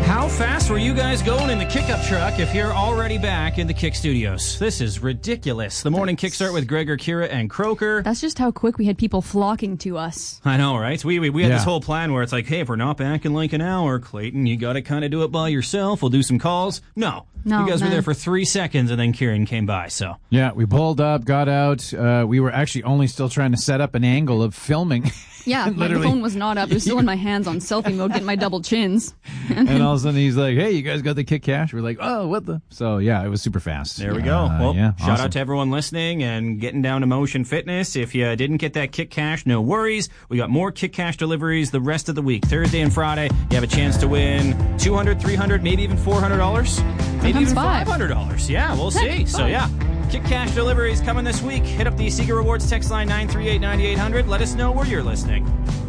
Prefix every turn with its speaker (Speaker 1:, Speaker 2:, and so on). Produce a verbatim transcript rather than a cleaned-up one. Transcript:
Speaker 1: How fast were you guys going in the Kick-Up truck if you're already back in the Kick Studios? This is ridiculous. The morning Kickstart with Gregor, Kira, and Croker.
Speaker 2: That's just how quick we had people flocking to us.
Speaker 1: I know, right? We we, we had
Speaker 3: Yeah.
Speaker 1: this whole plan where it's like, hey, if we're not back in like an hour, Clayton, you got to kind of do it by yourself. We'll do some calls. No.
Speaker 2: No,
Speaker 1: you guys were
Speaker 2: no.
Speaker 1: there for three seconds, and then Kieran came by, so.
Speaker 3: Yeah, we pulled up, got out. Uh, we were actually only still trying to set up an angle of filming.
Speaker 2: Yeah, my
Speaker 3: Literally.
Speaker 2: phone was not up. It was still in my hands on selfie mode, getting my double chins.
Speaker 3: And all of a sudden he's like, hey, you guys got the Kick Cash? We're like, oh, what the? So, yeah, it was super fast.
Speaker 1: There we go.
Speaker 3: Uh,
Speaker 1: well,
Speaker 3: yeah,
Speaker 1: shout
Speaker 3: awesome.
Speaker 1: out to everyone listening and getting down to Motion Fitness. If you didn't get that Kick Cash, no worries. We got more Kick Cash deliveries the rest of the week. Thursday and Friday, you have a chance to win two hundred dollars, three hundred dollars, maybe even four hundred dollars. Maybe
Speaker 2: Sometimes
Speaker 1: even
Speaker 2: five.
Speaker 1: five hundred dollars. Yeah, we'll
Speaker 2: Heck,
Speaker 1: see. So,
Speaker 2: five.
Speaker 1: yeah. Kick Cash deliveries coming this week. Hit up the Seeker Rewards text line nine three eight, nine eight hundred. Let us know where you're listening.